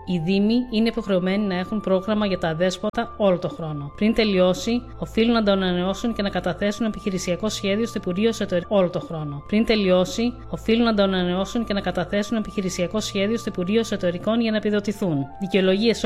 Οι Δήμοι είναι υποχρεωμένοι να έχουν πρόγραμμα για τα αδέσποτα όλο το χρόνο. Πριν τελειώσει, οφείλουν να το ανανεώσουν και να καταθέσουν επιχειρησιακό σχέδιο στο Υπουργείο Εσωτερικών όλο το χρόνο. Πριν τελειώσει, οφείλουν να το ανανεώσουν και να καταθέσουν επιχειρησιακό σχέδιο στο Υπουργείο Εσωτερικών για να επιδοτηθούν. Δικαιολογίες